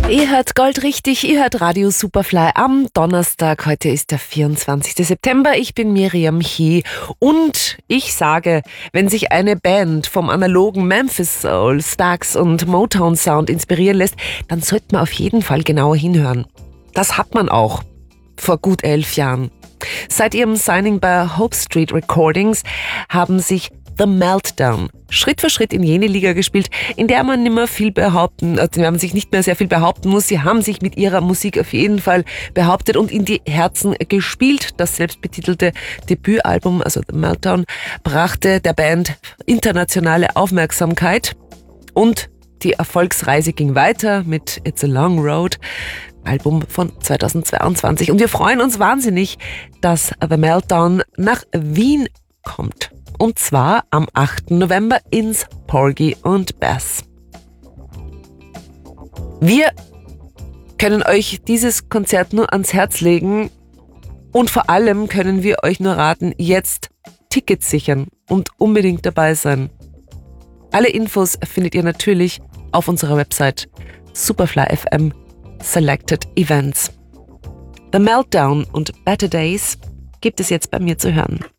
Ihr hört Gold richtig, ihr hört Radio Superfly am Donnerstag. Heute ist der 24. September. Ich bin Miriam Hie und ich sage, wenn sich eine Band vom analogen Memphis Soul, Stax und Motown Sound inspirieren lässt, dann sollte man auf jeden Fall genauer hinhören. Das hat man auch vor gut 11 Jahren. Seit ihrem Signing bei Hope Street Recordings haben sich The Meltdown Schritt für Schritt in jene Liga gespielt, in der man sich nicht mehr sehr viel behaupten muss. Sie haben sich mit ihrer Musik auf jeden Fall behauptet und in die Herzen gespielt. Das selbstbetitelte Debütalbum, also The Meltdown, brachte der Band internationale Aufmerksamkeit und die Erfolgsreise ging weiter mit It's a Long Road, Album von 2022. Und wir freuen uns wahnsinnig, dass The Meltdown nach Wien kommt. Und zwar am 8. November ins Porgy und Bess. Wir können euch dieses Konzert nur ans Herz legen und vor allem können wir euch nur raten, jetzt Tickets sichern und unbedingt dabei sein. Alle Infos findet ihr natürlich auf unserer Website Superfly FM Selected Events. The Meltdown und Better Days gibt es jetzt bei mir zu hören.